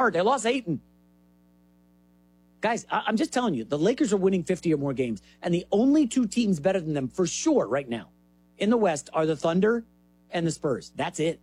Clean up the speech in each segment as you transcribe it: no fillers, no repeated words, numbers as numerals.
hard. They lost Ayton. Guys, I'm just telling you, the Lakers are winning 50 or more games, and the only two teams better than them for sure right now in the West are the Thunder and the Spurs. That's it.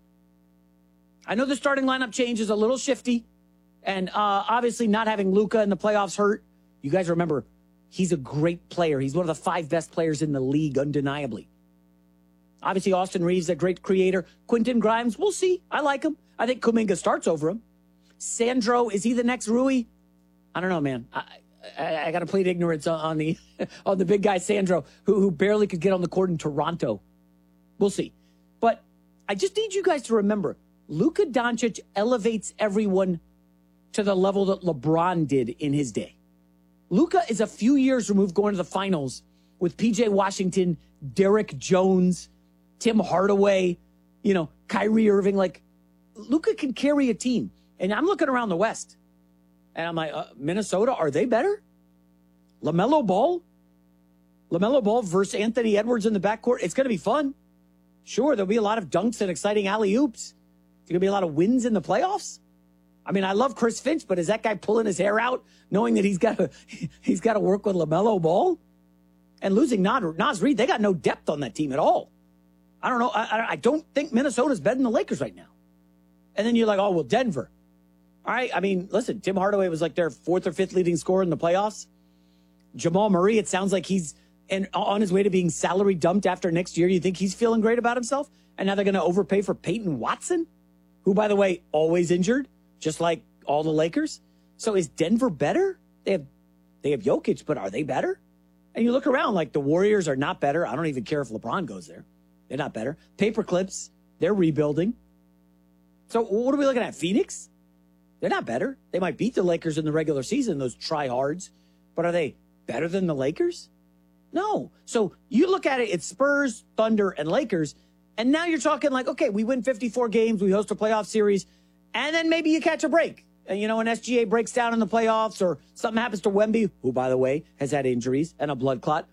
I know the starting lineup change is a little shifty, and obviously not having Luka in the playoffs hurt. You guys remember, he's a great player. He's one of the 5 best players in the league, undeniably. Obviously, Austin Reeves, a great creator. Quentin Grimes, we'll see. I like him. I think Kuminga starts over him. Sandro, is he the next Rui? I don't know, man. I got to plead ignorance on the on the big guy Sandro, who barely could get on the court in Toronto. We'll see. But I just need you guys to remember, Luka Doncic elevates everyone to the level that LeBron did in his day. Luka is a few years removed going to the finals with P.J. Washington, Derek Jones, Tim Hardaway, Kyrie Irving. Like, Luka can carry a team. And I'm looking around the West. And I'm like, Minnesota, are they better? LaMelo Ball versus Anthony Edwards in the backcourt. It's going to be fun. Sure, there'll be a lot of dunks and exciting alley-oops. There's going to be a lot of wins in the playoffs. I mean, I love Chris Finch, but is that guy pulling his hair out knowing that he's got to work with LaMelo Ball? And losing Naz Reid, they got no depth on that team at all. I don't know. I don't think Minnesota's better than the Lakers right now. And then you're like, oh, well, Denver. All right, I mean, listen, Tim Hardaway was like their 4th or 5th leading scorer in the playoffs. Jamal Murray, it sounds like he's on his way to being salary dumped after next year. You think he's feeling great about himself? And now they're going to overpay for Peyton Watson, who, by the way, always injured, just like all the Lakers. So is Denver better? They have Jokic, but are they better? And you look around, like the Warriors are not better. I don't even care if LeBron goes there. They're not better. Paperclips, they're rebuilding. So what are we looking at? Phoenix? They're not better. They might beat the Lakers in the regular season, those tryhards. But are they better than the Lakers? No. So you look at it, it's Spurs, Thunder, and Lakers. And now you're talking like, okay, we win 54 games, we host a playoff series, and then maybe you catch a break. And, an SGA breaks down in the playoffs or something happens to Wemby, who, by the way, has had injuries and a blood clot.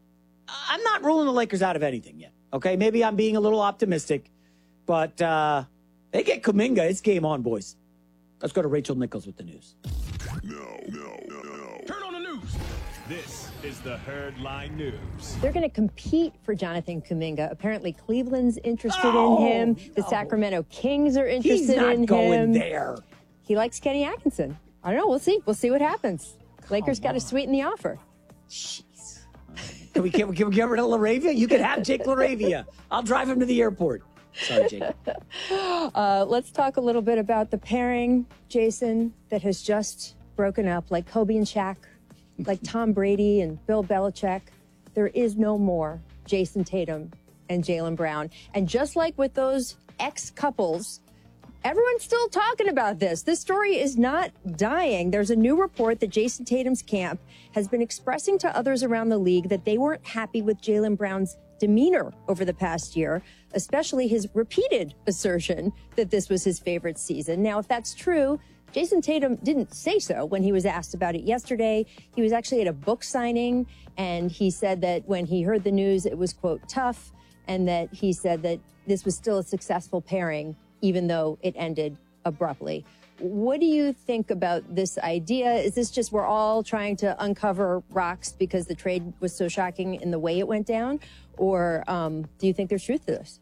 I'm not ruling the Lakers out of anything yet. Okay, maybe I'm being a little optimistic. But they get Kuminga. It's game on, boys. Let's go to Rachel Nichols with the news. No. Turn on the news. This is the Herdline News. They're going to compete for Jonathan Kuminga. Apparently, Cleveland's interested in him. The Sacramento Kings are interested in him. He's not going there. He likes Kenny Atkinson. I don't know. We'll see. We'll see what happens. Lakers got to sweeten the offer. Jeez. Can we get rid of LaRavia? You can have Jake LaRavia. I'll drive him to the airport. Sorry, Jake. Let's talk a little bit about the pairing, Jason, that has just broken up, like Kobe and Shaq, like Tom Brady and Bill Belichick. There is no more Jason Tatum and Jaylen Brown. And just like with those ex-couples, everyone's still talking about this. This story is not dying. There's a new report that Jason Tatum's camp has been expressing to others around the league that they weren't happy with Jaylen Brown's demeanor over the past year, especially his repeated assertion that this was his favorite season. Now, if that's true, Jason Tatum didn't say so when he was asked about it yesterday. He was actually at a book signing, and he said that when he heard the news, it was, quote, tough, and that he said that this was still a successful pairing, even though it ended abruptly. What do you think about this idea? Is this just we're all trying to uncover rocks because the trade was so shocking in the way it went down? Or do you think there's truth to this?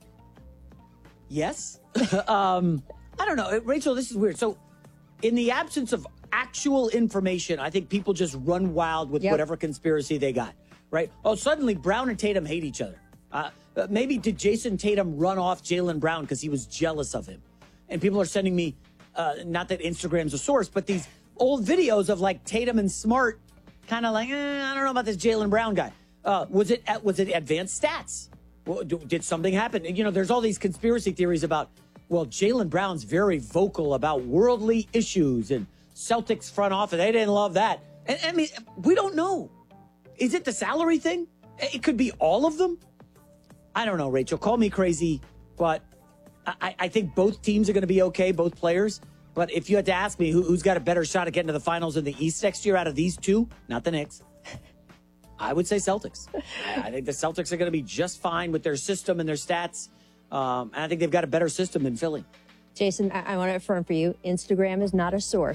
Yes. I don't know. Rachel, this is weird. So in the absence of actual information, I think people just run wild with whatever conspiracy they got, right? Oh, suddenly Brown and Tatum hate each other. Maybe did Jason Tatum run off Jaylen Brown because he was jealous of him? And people are sending me, not that Instagram's a source, but these old videos of like Tatum and Smart kind of like, I don't know about this Jaylen Brown guy. Was it advanced stats? Well, did something happen? There's all these conspiracy theories about, well, Jaylen Brown's very vocal about worldly issues and Celtics front office. They didn't love that. And I mean, we don't know. Is it the salary thing? It could be all of them. I don't know, Rachel. Call me crazy, but I think both teams are going to be okay, both players. But if you had to ask me who's got a better shot at getting to the finals in the East next year out of these two, not the Knicks, I would say Celtics. I think the Celtics are going to be just fine with their system and their stats. And I think they've got a better system than Philly. Jason, I want to affirm for you, Instagram is not a source.